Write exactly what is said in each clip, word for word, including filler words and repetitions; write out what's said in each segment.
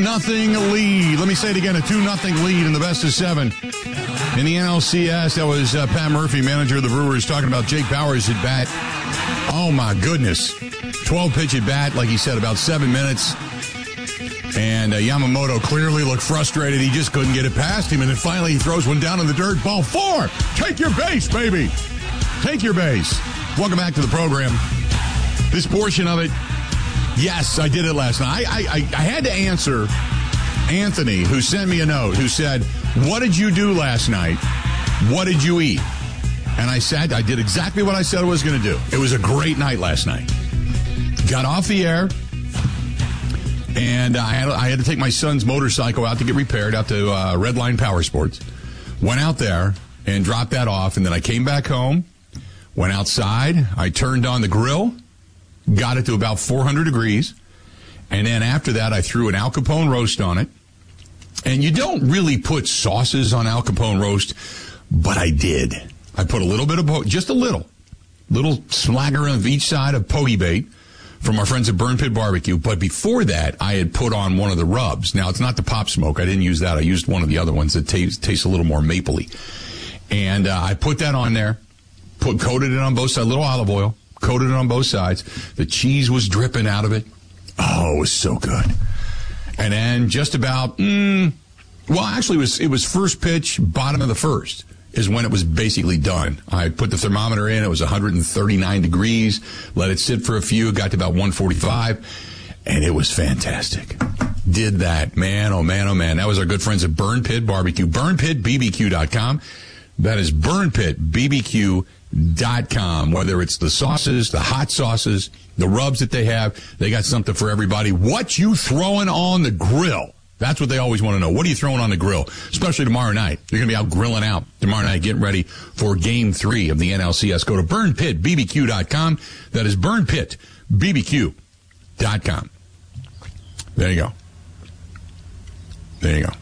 nothing lead. Let me say it again, a two nothing lead in the best of seven. In the N L C S, that was uh, Pat Murphy, manager of the Brewers, talking about Jake Bauers at bat. Oh, my goodness. twelve-pitch at bat, like he said, about seven minutes. And uh, Yamamoto clearly looked frustrated. He just couldn't get it past him. And then finally he throws one down in the dirt. Ball four. Take your base, baby. Take your base. Welcome back to the program. This portion of it, yes, I did it last night. I, I, I had to answer Anthony, who sent me a note, who said, what did you do last night? What did you eat? And I said, I did exactly what I said I was going to do. It was a great night last night. Got off the air, and I had, I had to take my son's motorcycle out to get repaired, out to uh, Redline Power Sports. Went out there and dropped that off, and then I came back home, went outside, I turned on the grill, got it to about four hundred degrees, and then after that I threw an Al Capone roast on it. And you don't really put sauces on Al Capone roast, but I did. I put a little bit of, po- just a little, little slagger of each side of Pogie Bait from our friends at Burn Pit Barbecue. But before that, I had put on one of the rubs. Now, it's not the Pop Smoke. I didn't use that. I used one of the other ones that tastes, tastes a little more mapley. And uh, I put that on there, put coated it on both sides, a little olive oil, coated it on both sides. The cheese was dripping out of it. Oh, it was so good. And then just about, mm, well, actually, it was, it was first pitch, bottom of the first, is when it was basically done. I put the thermometer in. It was one hundred thirty-nine degrees. Let it sit for a few. Got to about one forty-five. And it was fantastic. Did that. Man, oh, man, oh, man. That was our good friends at Burn Pit Barbecue. burn pit b b q dot com. That is burn pit b b q dot com. Whether it's the sauces, the hot sauces, the rubs that they have, they got something for everybody. What you throwing on the grill? That's what they always want to know. What are you throwing on the grill? Especially tomorrow night. You're going to be out grilling out tomorrow night, getting ready for game three of the N L C S. Go to burn pit b b q dot com. That is burn pit b b q dot com. There you go. There you go.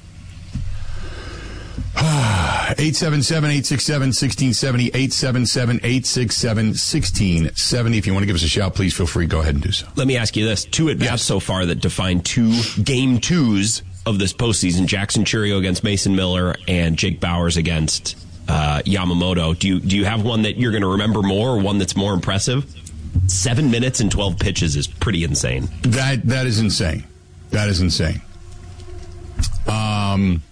eight seven seven, eight six seven, one six seven zero, eight seven seven, eight six seven, one six seven zero. If you want to give us a shout, please feel free. Go ahead and do so. Let me ask you this. Two at-bats yes. so far that define two game twos of this postseason. Jackson Chourio against Mason Miller and Jake Bauers against uh, Yamamoto. Do you, do you have one that you're going to remember more or one that's more impressive? Seven minutes and twelve pitches is pretty insane. That That is insane. That is insane. Um...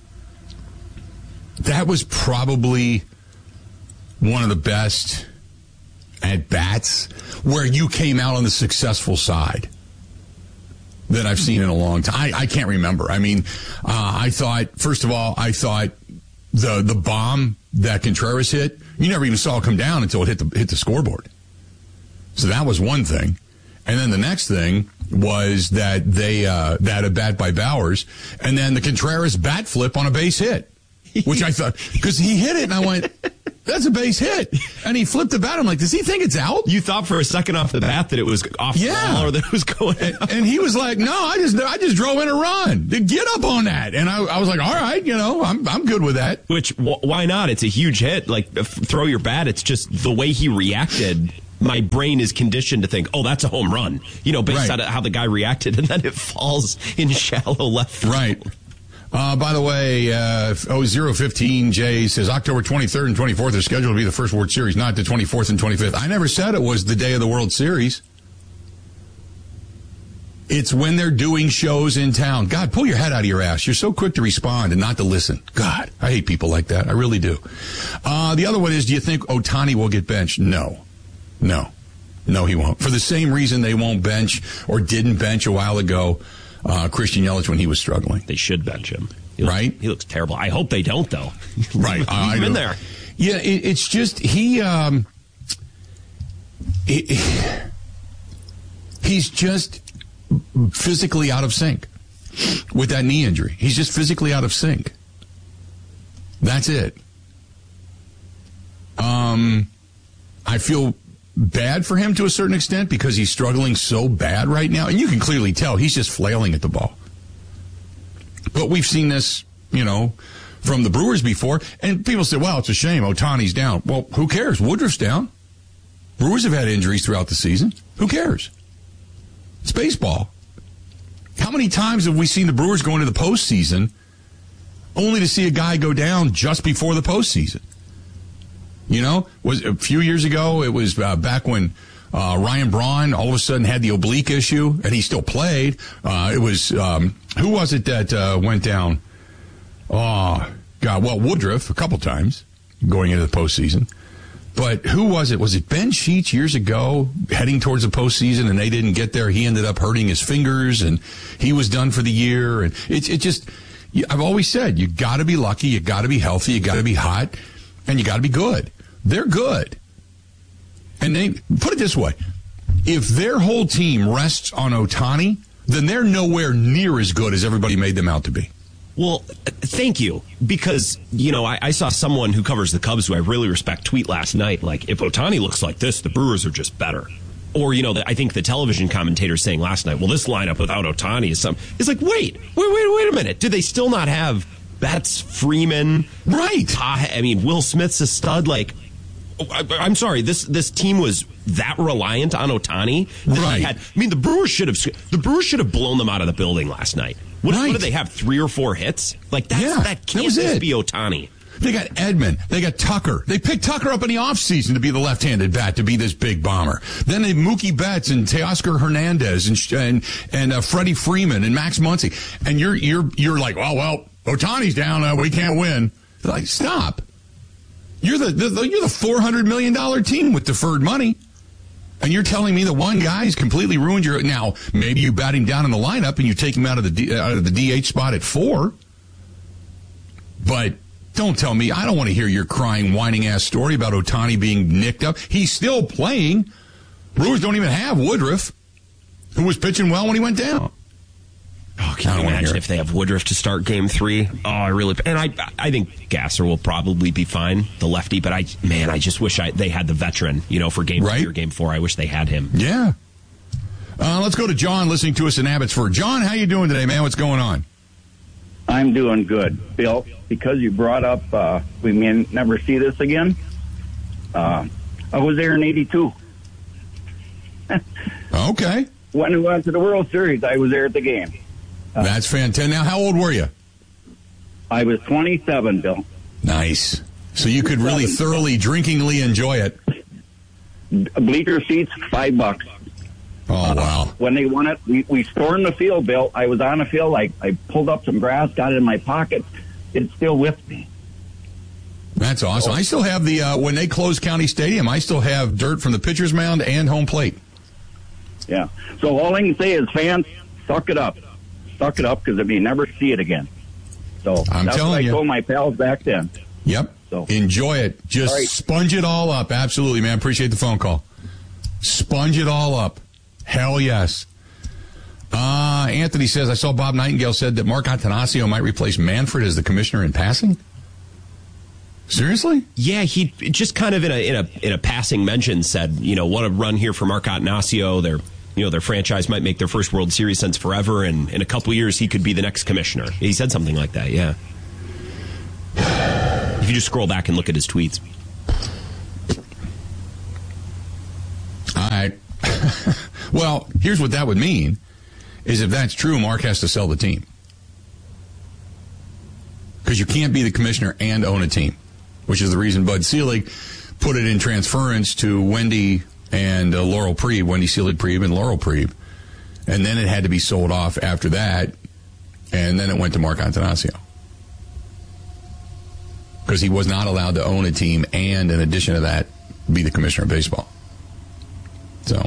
That was probably one of the best at-bats where you came out on the successful side that I've seen in a long time. I, I can't remember. I mean, uh, I thought, first of all, I thought the the bomb that Contreras hit, you never even saw it come down until it hit the, hit the scoreboard. So that was one thing. And then the next thing was that they uh, that a bat by Bauers, and then the Contreras bat flip on a base hit. Which I thought, because he hit it, and I went, that's a base hit. And he flipped the bat. I'm like, does he think it's out? You thought for a second off the bat that it was off yeah. the ball or that it was going and, and he was like, no, I just I just drove in a run. Get up on that. And I, I was like, all right, you know, I'm I'm good with that. Which, wh- why not? It's a huge hit. Like, f- throw your bat. It's just the way he reacted. My brain is conditioned to think, oh, that's a home run. You know, based right. on how the guy reacted. And then it falls in shallow left field. Right. Uh, by the way, uh, oh, zero fifteen J says October twenty-third and twenty-fourth are scheduled to be the first World Series, not the twenty-fourth and twenty-fifth. I never said it was the day of the World Series. It's when they're doing shows in town. God, pull your head out of your ass. You're so quick to respond and not to listen. God, I hate people like that. I really do. Uh, the other one is, do you think Ohtani will get benched? No. No. No, he won't. For the same reason they won't bench or didn't bench a while ago Uh, Christian Yelich when he was struggling. They should bench him. He looks, right? He looks terrible. I hope they don't, though. Right. Leave him in there. Yeah, it, it's just, he, um, he, he's just physically out of sync with that knee injury. He's just physically out of sync. That's it. Um, I feel bad for him to a certain extent because he's struggling so bad right now. And you can clearly tell he's just flailing at the ball. But we've seen this, you know, from the Brewers before. And people say, well, it's a shame. Ohtani's down. Well, who cares? Woodruff's down. Brewers have had injuries throughout the season. Who cares? It's baseball. How many times have we seen the Brewers go into the postseason only to see a guy go down just before the postseason? You know, was a few years ago, it was uh, back when uh, Ryan Braun all of a sudden had the oblique issue, and he still played. Uh, it was, um, who was it that uh, went down? Oh, God, well, Woodruff a couple times going into the postseason. But who was it? Was it Ben Sheets years ago heading towards the postseason, and they didn't get there? He ended up hurting his fingers, and he was done for the year. And it, it just, I've always said, you got to be lucky, you got to be healthy, you got to be hot, and you got to be good. They're good. And they, put it this way, if their whole team rests on Ohtani, then they're nowhere near as good as everybody made them out to be. Well, thank you, because, you know, I, I saw someone who covers the Cubs who I really respect tweet last night, like, if Ohtani looks like this, the Brewers are just better. Or, you know, the, I think the television commentator saying last night, well, this lineup without Ohtani is some. It's like, wait, wait, wait, wait a minute. Do they still not have Betts, Freeman? Right. I mean, Will Smith's a stud. Like, I, I'm sorry, this this team was that reliant on Ohtani. Right. Had, I mean, the Brewers should have the Brewers should have blown them out of the building last night. What, right. what did they have? Three or four hits? Like that's, yeah, that can't that just it. be Ohtani. They got Edman. They got Tucker. They picked Tucker up in the offseason to be the left-handed bat, to be this big bomber. Then they Mookie Betts and Teoscar Hernandez and and and uh, Freddie Freeman and Max Muncy. And you're you're you're like, oh well, Ohtani's down. Uh, we can't win. They're like, stop. You're the, the you're the four hundred million dollars team with deferred money. And you're telling me that one guy's completely ruined your... Now, maybe you bat him down in the lineup and you take him out of the D, out of the D H spot at four. But don't tell me... I don't want to hear your crying, whining-ass story about Ohtani being nicked up. He's still playing. Brewers don't even have Woodruff, who was pitching well when he went down. Oh, can you imagine if they have Woodruff to start game three? Oh, I really... And I I think Gasser will probably be fine, the lefty, but I, man, I just wish I they had the veteran, you know, for game right? three or game four. I wish they had him. Yeah. Uh, let's go to John listening to us in Abbotsford. John, how you doing today, man? What's going on? I'm doing good, Bill. Because you brought up uh, we may never see this again, uh, I was there in eighty-two. Okay. When we went to the World Series, I was there at the game. Uh, That's fantastic. Now, how old were you? I was twenty-seven, Bill. Nice. So you could really thoroughly, drinkingly enjoy it. Bleacher seats, five bucks. Oh, wow. Uh, when they won it, we, we stormed the field, Bill. I was on the field. I, I pulled up some grass, got it in my pocket. It's still with me. That's awesome. I still have the, uh, when they closed County Stadium, I still have dirt from the pitcher's mound and home plate. Yeah. So all I can say is, fans, suck it up. Suck it up, because I may never see it again. So I'm that's telling what I you. told my pals back then. Yep. So enjoy it. Just right. Sponge it all up. Absolutely, man. Appreciate the phone call. Sponge it all up. Hell yes. Uh, Anthony says, I saw Bob Nightingale said that Mark Attanasio might replace Manfred as the commissioner in passing. Seriously? Yeah, he just kind of in a in a in a passing mention said, you know, what a run here for Mark Attanasio. They're You know, their franchise might make their first World Series since forever, and in a couple years, he could be the next commissioner. He said something like that, yeah. If you just scroll back and look at his tweets. All right. Well, here's what that would mean, is if that's true, Mark has to sell the team. Because you can't be the commissioner and own a team, which is the reason Bud Selig put it in transference to Wendy and uh, Laurel Priebe, Wendy Selig-Priebe and Laurel Priebe. And then it had to be sold off after that, and then it went to Mark Attanasio. Because he was not allowed to own a team and, in addition to that, be the commissioner of baseball. So,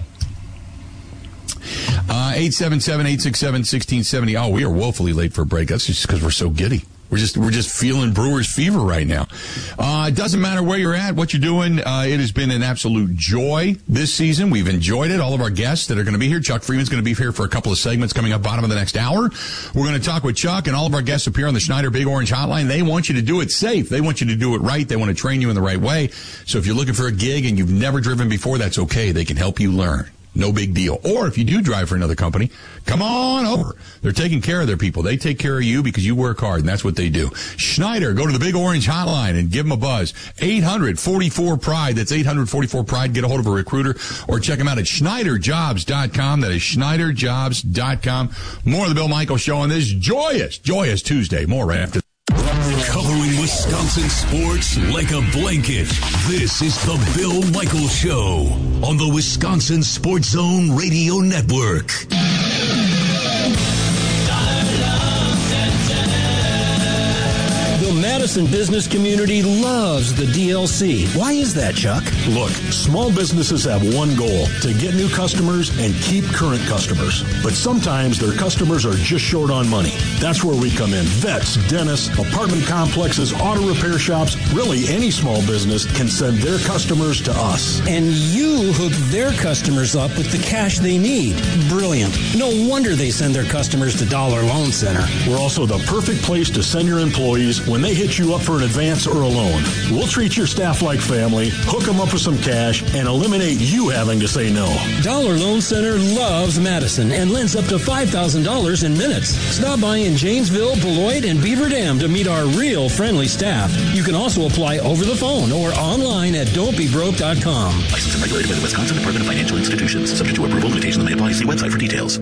uh, eight seven seven, eight six seven, one six seven zero. Oh, we are woefully late for a break. That's just because we're so giddy. We're just we're just feeling Brewers fever right now. Uh, it doesn't matter where you're at, what you're doing. Uh, it has been an absolute joy this season. We've enjoyed it. All of our guests that are going to be here. Chuck Freeman's going to be here for a couple of segments coming up bottom of the next hour. We're going to talk with Chuck, and all of our guests appear on the Schneider Big Orange Hotline. They want you to do it safe. They want you to do it right. They want to train you in the right way. So if you're looking for a gig and you've never driven before, that's okay. They can help you learn. No big deal. Or if you do drive for another company, come on over. They're taking care of their people. They take care of you because you work hard, and that's what they do. Schneider, go to the Big Orange Hotline and give them a buzz. eight hundred forty-four pride. That's eight hundred forty-four pride. Get a hold of a recruiter or check them out at Schneider Jobs dot com. That is Schneider Jobs dot com. More of the Bill Michaels Show on this joyous, joyous Tuesday. More right after. Covering Wisconsin sports like a blanket. This is the Bill Michaels Show on the Wisconsin Sports Zone Radio Network. The Madison business community loves the D L C. Why is that, Chuck? Look, small businesses have one goal, to get new customers and keep current customers. But sometimes their customers are just short on money. That's where we come in. Vets, dentists, apartment complexes, auto repair shops, really any small business can send their customers to us. And you hook their customers up with the cash they need. Brilliant. No wonder they send their customers to Dollar Loan Center. We're also the perfect place to send your employees when they hit you up for an advance or a loan. We'll treat your staff like family, hook them up with some cash, and eliminate you having to say no. Dollar Loan Center loves Madison and lends up to five thousand dollars in minutes. Stop by in Janesville, Beloit, and Beaver Dam to meet our real friendly staff. You can also apply over the phone or online at don't be broke dot com. Licensed and regulated by the Wisconsin Department of Financial Institutions. Subject to approval. Limitations may apply. See website for details.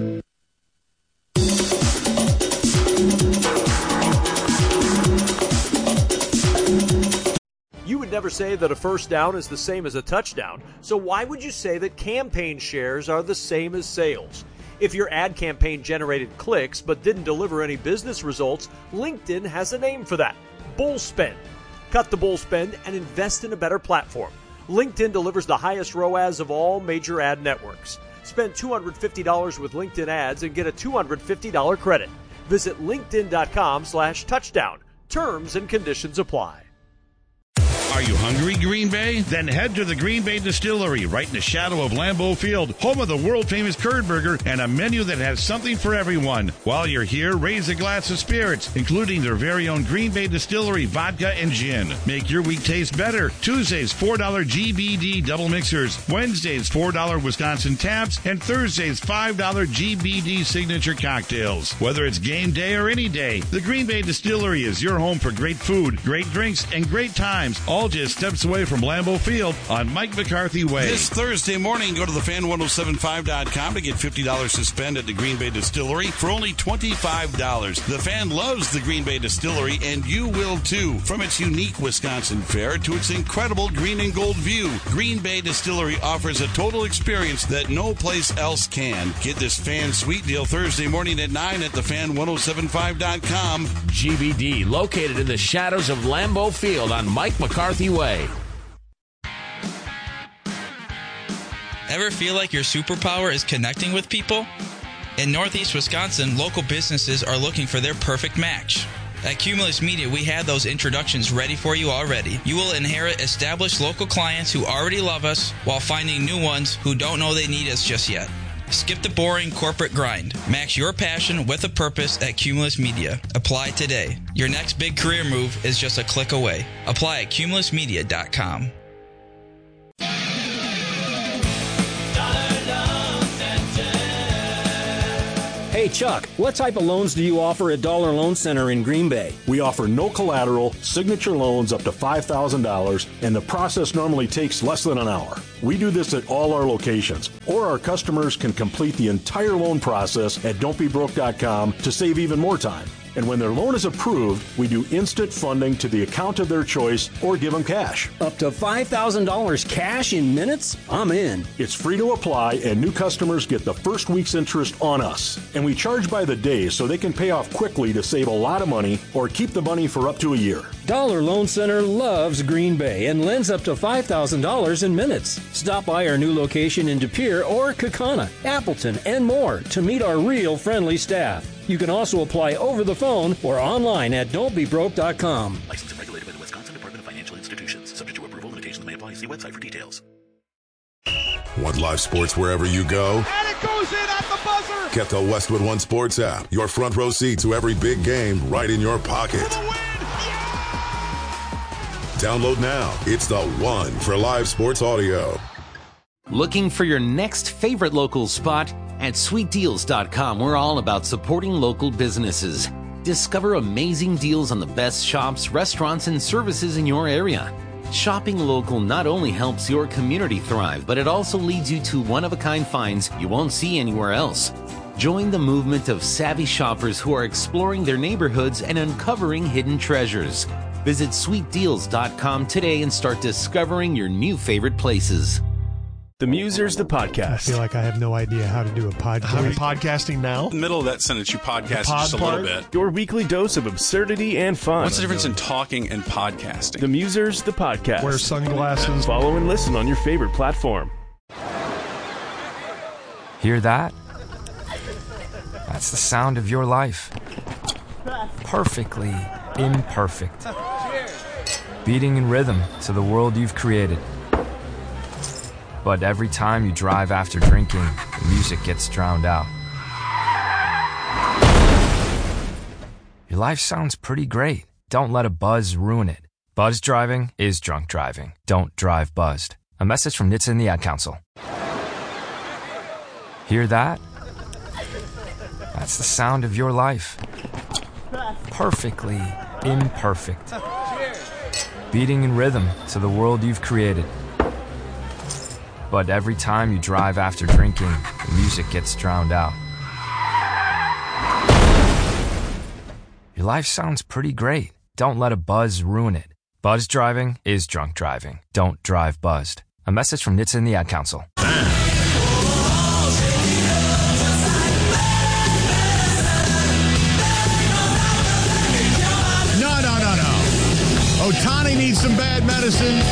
You would never say that a first down is the same as a touchdown, so why would you say that campaign shares are the same as sales? If your ad campaign generated clicks but didn't deliver any business results, LinkedIn has a name for that: bull spend. Cut the bull spend and invest in a better platform. LinkedIn delivers the highest R O A S of all major ad networks. Spend two hundred fifty dollars with LinkedIn ads and get a two hundred fifty dollars credit. Visit linkedin.com slash touchdown. Terms and conditions apply. Are you hungry, Green Bay? Then head to the Green Bay Distillery, right in the shadow of Lambeau Field, home of the world-famous curd burger and a menu that has something for everyone. While you're here, raise a glass of spirits, including their very own Green Bay Distillery vodka and gin. Make your week taste better. Tuesdays, four dollars G B D double mixers. Wednesdays, four dollars Wisconsin taps. And Thursdays, five dollars G B D signature cocktails. Whether it's game day or any day, the Green Bay Distillery is your home for great food, great drinks, and great times, all just steps away from Lambeau Field on Mike McCarthy Way. This Thursday morning, go to the fan ten seventy-five dot com to get fifty dollars to spend at the Green Bay Distillery for only twenty-five dollars. The Fan loves the Green Bay Distillery, and you will too. From its unique Wisconsin fare to its incredible green and gold view, Green Bay Distillery offers a total experience that no place else can. Get this Fan sweet deal Thursday morning at nine at the fan ten seventy-five dot com. G B D, located in the shadows of Lambeau Field on Mike McCarthy Way. Ever feel like your superpower is connecting with people? In Northeast Wisconsin, local businesses are looking for their perfect match. At Cumulus Media, we have those introductions ready for you already. You will inherit established local clients who already love us while finding new ones who don't know they need us just yet. Skip the boring corporate grind. Match your passion with a purpose at Cumulus Media. Apply today. Your next big career move is just a click away. Apply at cumulus media dot com. Hey, Chuck, what type of loans do you offer at Dollar Loan Center in Green Bay? We offer no collateral, signature loans up to five thousand dollars, and the process normally takes less than an hour. We do this at all our locations, or our customers can complete the entire loan process at don't be broke dot com to save even more time. And when their loan is approved, we do instant funding to the account of their choice or give them cash. Up to five thousand dollars cash in minutes? I'm in. It's free to apply, and new customers get the first week's interest on us. And we charge by the day so they can pay off quickly to save a lot of money or keep the money for up to a year. Dollar Loan Center loves Green Bay and lends up to five thousand dollars in minutes. Stop by our new location in De Pere or Kaukauna, Appleton, and more to meet our real friendly staff. You can also apply over the phone or online at don't be broke dot com. Licensed and regulated by the Wisconsin Department of Financial Institutions. Subject to approval. Limitations may apply. See website for details. Want live sports wherever you go? And it goes in at the buzzer! Get the Westwood One Sports app. Your front row seat to every big game right in your pocket. Download now. It's the one for live sports audio. Looking for your next favorite local spot? At sweet deals dot com, we're all about supporting local businesses. Discover amazing deals on the best shops, restaurants, and services in your area. Shopping local not only helps your community thrive, but it also leads you to one-of-a-kind finds you won't see anywhere else. Join the movement of savvy shoppers who are exploring their neighborhoods and uncovering hidden treasures. Visit sweet deals dot com today and start discovering your new favorite places. The Musers, the podcast. I feel like I have no idea how to do a podcast. Are we podcasting now? In the middle of that sentence, you podcast pod just a part? little bit. Your weekly dose of absurdity and fun. What's the difference in talking and podcasting? The Musers, the podcast. Wear sunglasses. Follow and listen on your favorite platform. Hear that? That's the sound of your life. Perfectly imperfect. Beating in rhythm to the world you've created. But every time you drive after drinking, the music gets drowned out. Your life sounds pretty great. Don't let a buzz ruin it. Buzz driving is drunk driving. Don't drive buzzed. A message from N H T S A and the Ad Council. Hear that? That's the sound of your life. Perfectly imperfect. Beating in rhythm to the world you've created. But every time you drive after drinking, the music gets drowned out. Your life sounds pretty great. Don't let a buzz ruin it. Buzz driving is drunk driving. Don't drive buzzed. A message from N H T S A and the Ad Council. No, no, no, no. Ohtani needs some bad medicine.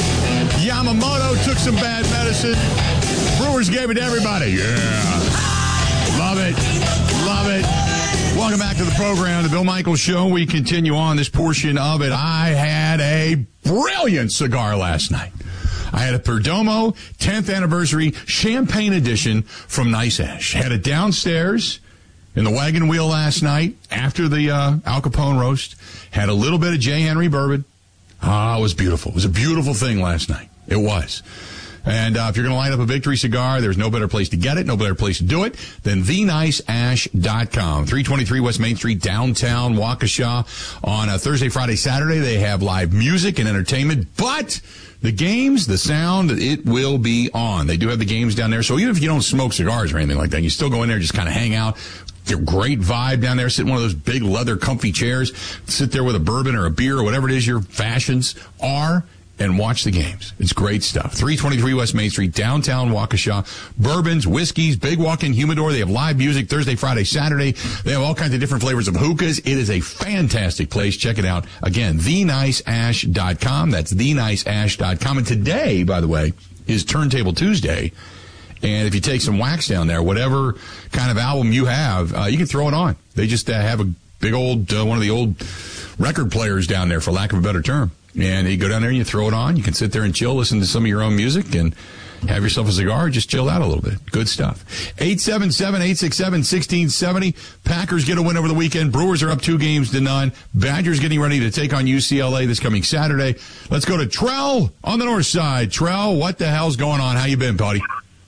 Yamamoto took some bad medicine. Brewers gave it to everybody. Yeah. Love it. Love it. Welcome back to the program, The Bill Michaels Show. We continue on this portion of it. I had a brilliant cigar last night. I had a Perdomo tenth anniversary champagne edition from Nice Ash. Had it downstairs in the wagon wheel last night after the uh, Al Capone roast. Had a little bit of J. Henry bourbon. Ah, it was beautiful. It was a beautiful thing last night. It was. And uh, if you're going to light up a Victory cigar, there's no better place to get it, no better place to do it than the nice ash dot com. three twenty-three West Main Street, downtown Waukesha. On a Thursday, Friday, Saturday, they have live music and entertainment, but the games, the sound, it will be on. They do have the games down there, so even if you don't smoke cigars or anything like that, you still go in there, just kind of hang out. Get a great vibe down there. Sit in one of those big leather comfy chairs. Sit there with a bourbon or a beer or whatever it is your fashions are and watch the games. It's great stuff. three twenty-three West Main Street, downtown Waukesha. Bourbons, whiskeys, big walk-in humidor. They have live music Thursday, Friday, Saturday. They have all kinds of different flavors of hookahs. It is a fantastic place. Check it out. Again, the nice ash dot com. That's the nice ash dot com. And today, by the way, is Turntable Tuesday. And if you take some wax down there, whatever kind of album you have, uh, you can throw it on. They just uh, have a big old, uh, one of the old record players down there, for lack of a better term. And you go down there and you throw it on. You can sit there and chill, listen to some of your own music, and have yourself a cigar. Just chill out a little bit. Good stuff. eight seven seven, eight six seven, one six seven zero. Packers get a win over the weekend. Brewers are up two games to none. Badgers getting ready to take on U C L A this coming Saturday. Let's go to Trell on the north side. Trell, what the hell's going on? How you been, buddy?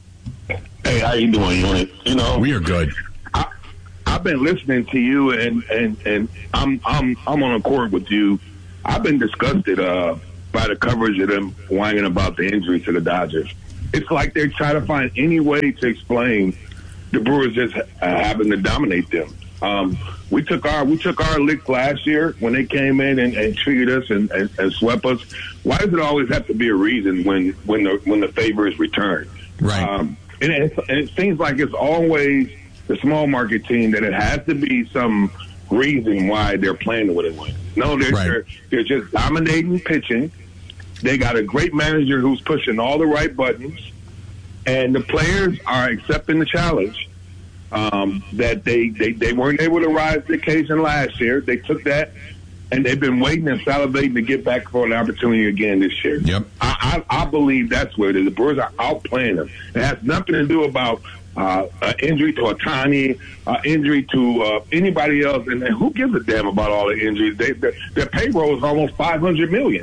Hey, how you doing? You, you know, we are good. I, I've been listening to you, and, and, and I'm I'm I'm on accord with you. I've been disgusted uh, by the coverage of them whining about the injury to the Dodgers. It's like they're trying to find any way to explain the Brewers just uh, having to dominate them. Um, we took our we took our licks last year when they came in and, and treated us and, and, and swept us. Why does it always have to be a reason when when the when the favor is returned? Right. Um, and, it, and it seems like it's always the small market team that it has to be some reason why they're playing the way they win. No, they're, right. they're they're just dominating pitching. They got a great manager who's pushing all the right buttons, and the players are accepting the challenge. Um, that they, they, they weren't able to rise to the occasion last year. They took that, and they've been waiting and salivating to get back for an opportunity again this year. Yep. I, I, I believe that's where it is. The Brewers are outplaying them. It has nothing to do about uh, an injury to Ohtani, uh, injury to uh, anybody else. And, and who gives a damn about all the injuries? They, their, their payroll is almost five hundred million dollars.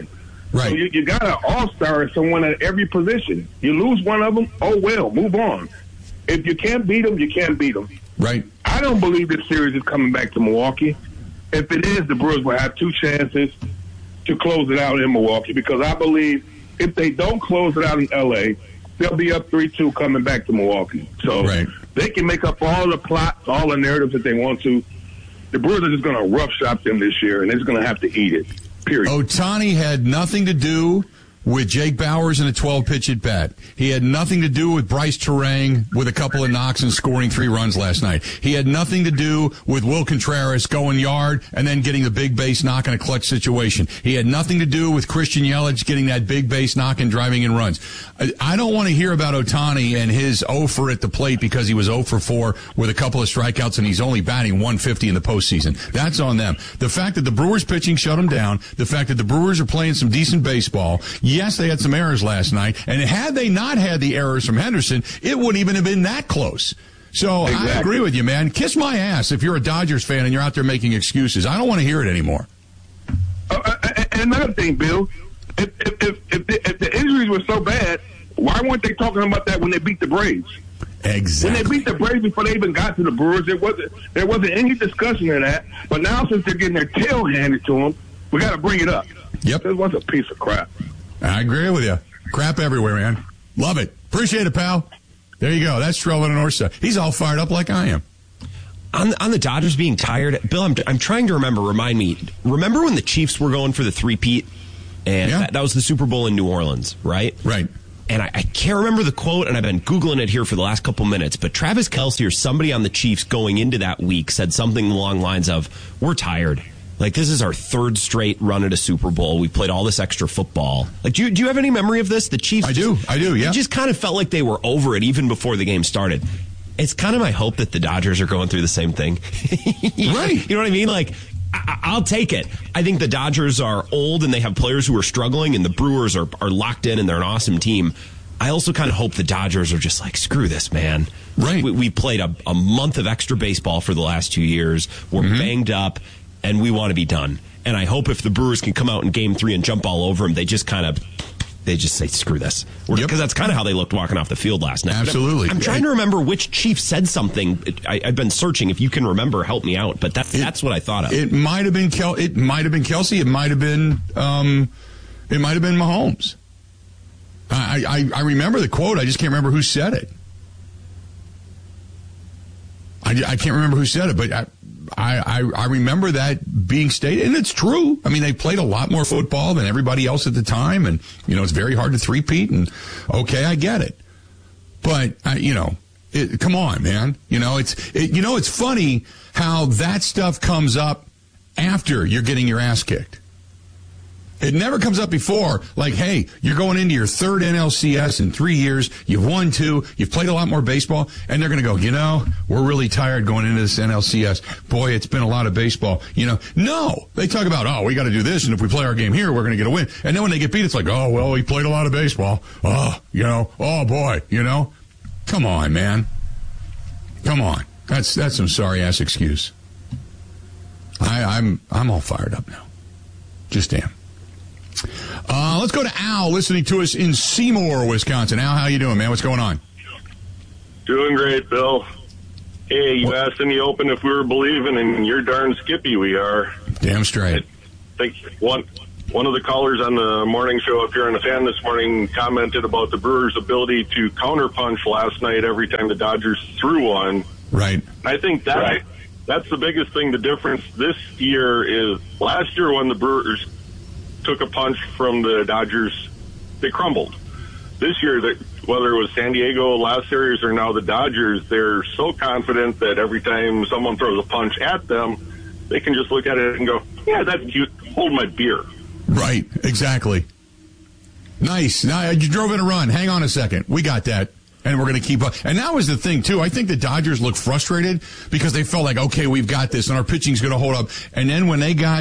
Right. So you, you got an all-star at someone at every position. You lose one of them, oh well, move on. If you can't beat them, you can't beat them. Right. I don't believe this series is coming back to Milwaukee. If it is, the Brewers will have two chances to close it out in Milwaukee, because I believe if they don't close it out in L A, they'll be up three two coming back to Milwaukee. So right. they can make up all the plots, all the narratives that they want to. The Brewers are just going to roughshod them this year, and they're just going to have to eat it, period. Ohtani had nothing to do with Jake Bauers and a twelve-pitch at bat. He had nothing to do with Bryce Terang with a couple of knocks and scoring three runs last night. He had nothing to do with Will Contreras going yard and then getting the big base knock in a clutch situation. He had nothing to do with Christian Yelich getting that big base knock and driving in runs. I, I don't want to hear about Ohtani and his oh for at the plate because he was oh for four with a couple of strikeouts and he's only batting one fifty in the postseason. That's on them. The fact that the Brewers pitching shut him down, the fact that the Brewers are playing some decent baseball, yes, they had some errors last night, and had they not had the errors from Henderson, it wouldn't even have been that close. So exactly. I agree with you, man. Kiss my ass if you're a Dodgers fan and you're out there making excuses. I don't want to hear it anymore. Uh, and another thing, Bill, if, if, if, if, the, if the injuries were so bad, why weren't they talking about that when they beat the Braves? Exactly. When they beat the Braves before they even got to the Brewers, there wasn't, there wasn't any discussion of that. But now since they're getting their tail handed to them, we got to bring it up. Yep. This was a piece of crap. I agree with you. Crap everywhere, man. Love it. Appreciate it, pal. There you go. That's Trevor Norsa. He's all fired up like I am. On, on the Dodgers being tired, Bill, I'm, I'm trying to remember. Remind me. Remember when the Chiefs were going for the three-peat? And yeah. that, that was the Super Bowl in New Orleans, right? Right. And I, I can't remember the quote, and I've been Googling it here for the last couple minutes, but Travis Kelce or somebody on the Chiefs going into that week said something along the lines of, we're tired. Like, this is our third straight run at a Super Bowl. We played all this extra football. Like, do you, do you have any memory of this? The Chiefs? I do. Just, I do, yeah. It just kind of felt like they were over it even before the game started. It's kind of my hope that the Dodgers are going through the same thing. Right. You know what I mean? Like, I, I'll take it. I think the Dodgers are old and they have players who are struggling, and the Brewers are, are locked in and they're an awesome team. I also kind of hope the Dodgers are just like, screw this, man. Right. We, we played a, a month of extra baseball for the last two years. We're mm-hmm. banged up, and we want to be done. And I hope if the Brewers can come out in game three and jump all over them, they just kind of, they just say, screw this. Because yep. that's kind of how they looked walking off the field last night. Absolutely. I'm, I'm trying to remember which Chief said something. I, I've been searching. If you can remember, help me out. But that, it, that's what I thought of. It might have been Kel. It might have been Kelce. It might have been, um, it might have been Mahomes. I, I, I remember the quote. I just can't remember who said it. I, I can't remember who said it, but I, I, I remember that being stated, and it's true. I mean, they played a lot more football than everybody else at the time, and, you know, it's very hard to three-peat, and, okay, I get it. But, I, you know, it, come on, man. You know, it's it, you know, it's funny how that stuff comes up after you're getting your ass kicked. It never comes up before, like, hey, you're going into your third N L C S in three years, you've won two, you've played a lot more baseball, and they're going to go, you know, we're really tired going into this N L C S. Boy, it's been a lot of baseball. You know, no. They talk about, oh, we got to do this, and if we play our game here, we're going to get a win. And then when they get beat, it's like, oh, well, we played a lot of baseball. Oh, you know, oh, boy, you know. Come on, man. Come on. That's that's some sorry-ass excuse. I, I'm I'm all fired up now. Just damn. Uh, let's go to Al, listening to us in Seymour, Wisconsin. Al, how you doing, man? What's going on? Doing great, Bill. Hey, you what? asked in the open if we were believing, and you're darn skippy we are. Damn straight. I think one one of the callers on the morning show up here on the fan this morning commented about the Brewers' ability to counterpunch last night every time the Dodgers threw one. Right. I think that right. that's the biggest thing. The difference this year is last year when the Brewers took a punch from the Dodgers, they crumbled. This year, whether it was San Diego last series or now the Dodgers, they're so confident that every time someone throws a punch at them, they can just look at it and go, yeah, that's cute, hold my beer. Right, exactly. Nice. Now you drove in a run. Hang on a second. We got that. And we're going to keep up. And that was the thing, too. I think the Dodgers looked frustrated because they felt like, okay, we've got this, and our pitching's going to hold up. And then when they got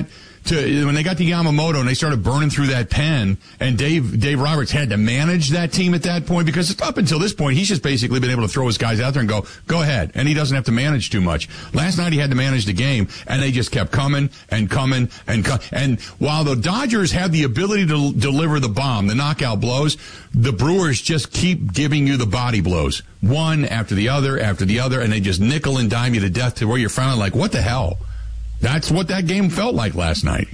to when they got to Yamamoto and they started burning through that pen, and Dave Dave Roberts had to manage that team at that point, because up until this point he's just basically been able to throw his guys out there and go, go ahead, and he doesn't have to manage too much. Last night he had to manage the game, and they just kept coming and coming and co- and while the Dodgers have the ability to l- deliver the bomb, the knockout blows, the Brewers just keep giving you the body blows, one after the other after the other, and they just nickel and dime you to death to where you're finally like, what the hell? That's what that game felt like last night.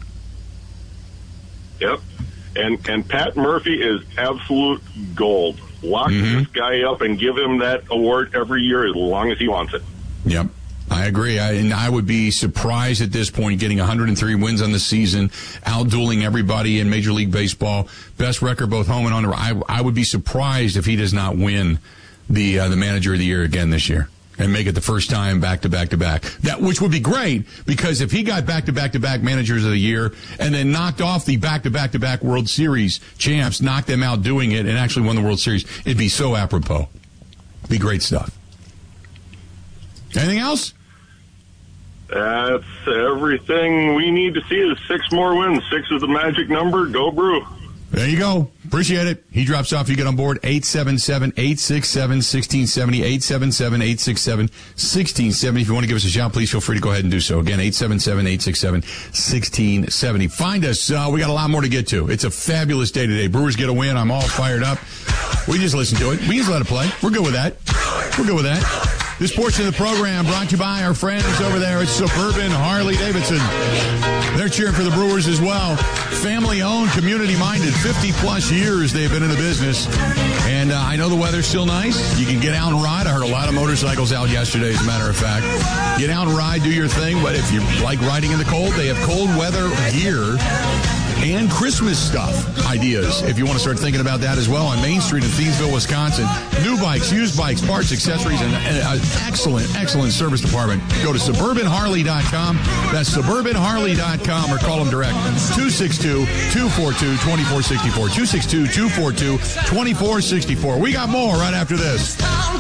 Yep. And and Pat Murphy is absolute gold. Lock Mm-hmm. this guy up and give him that award every year as long as he wants it. Yep. I agree. I, and I would be surprised at this point getting one hundred three wins on the season, outdueling everybody in Major League Baseball. Best record both home and on the road. I, I would be surprised if he does not win the uh, the Manager of the Year again this year and make it the first time back to back to back. That which would be great, because if he got back to back to back Managers of the Year and then knocked off the back to back to back World Series champs, knocked them out doing it, and actually won the World Series, it'd be so apropos. Be great stuff. Anything else? That's everything we need to see is six more wins. Six is the magic number. Go Brew. There you go. Appreciate it. He drops off. You get on board. eight seven seven, eight six seven, one six seven zero. eight seven seven, eight six seven, one six seven zero. If you want to give us a shout, please feel free to go ahead and do so. Again, eight seven seven, eight six seven, one six seven zero. Find us. Uh, we got a lot more to get to. It's a fabulous day today. Brewers get a win. I'm all fired up. We just listen to it. We just let it play. We're good with that. We're good with that. This portion of the program brought to you by our friends over there at Suburban Harley-Davidson. They're cheering for the Brewers as well. Family-owned, community-minded, fifty-plus years they've been in the business. And uh, I know the weather's still nice. You can get out and ride. I heard a lot of motorcycles out yesterday, as a matter of fact. Get out and ride, do your thing. But if you like riding in the cold, they have cold weather gear and Christmas stuff ideas, if you want to start thinking about that as well, on Main Street in Thiensville, Wisconsin. New bikes, used bikes, parts, accessories, and an excellent, excellent service department. Go to suburban harley dot com. That's suburban harley dot com, or call them direct, two six two, two four two, two four six four, two six two, two four two, two four six four. We got more right after this.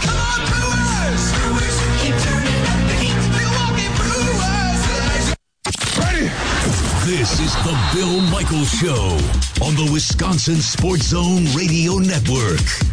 This is the Bill Michaels Show on the Wisconsin Sports Zone Radio Network.